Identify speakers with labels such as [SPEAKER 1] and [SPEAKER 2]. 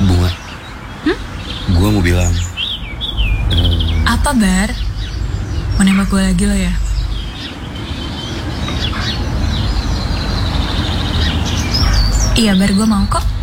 [SPEAKER 1] Bunga, gue mau bilang,
[SPEAKER 2] Apa, Bar? Mau nembak gue lagi lo ya? Iya, Bar, gue mau kok.